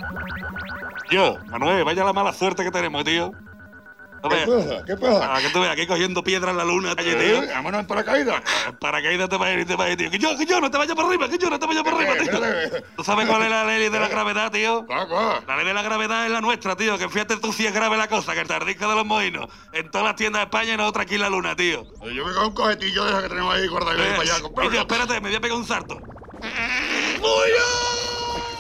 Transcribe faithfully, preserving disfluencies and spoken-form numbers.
Yo, Manuel, vaya la mala suerte que tenemos, tío. No ¿Qué veas. pasa? ¿Qué pasa? Ah, que tú veas, aquí cogiendo piedra en la luna, calle, tío. ¿Eh? ¿Vámonos en paracaídas? Paracaídas te va a ir y te va a ir, tío. Que yo, que yo, no te vayas para arriba, que yo, no te vayas para arriba, ¿Qué? tío. ¿Qué? ¿Tú sabes cuál es la ley de la gravedad, tío? ¿Cuál, cuál? La ley de la gravedad es la nuestra, tío. Que fíjate tú si es grave la cosa, que el tardisco de los moinos en todas las tiendas de España y nosotros aquí en la luna, tío. Yo me cojo un cojetillo de esa que tenemos ahí guardado y voy para allá a Eh, comprarlo. y yo, espérate, me voy a pegar un salto. ¡Moino!